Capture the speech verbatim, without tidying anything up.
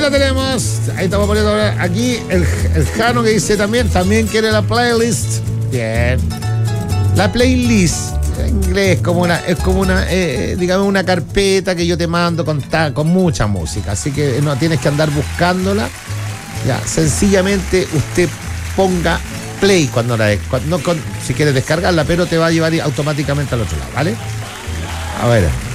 Ahí la tenemos. Ahí estamos poniendo aquí el, el Jano que dice también, también quiere la playlist. Bien. La playlist en inglés es como una, es como una, eh, digamos, una carpeta que yo te mando con, ta, con mucha música. Así que no tienes que andar buscándola. Ya, sencillamente usted ponga play cuando la cuando, no con, si quieres descargarla, pero te va a llevar automáticamente al otro lado, ¿vale? A ver.